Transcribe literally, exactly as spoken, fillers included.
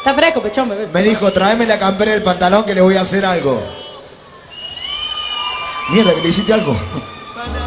Está fresco, pechón, bebé. Me dijo, tráeme la campera y el pantalón que le voy a hacer algo. Mierda, que le hiciste algo.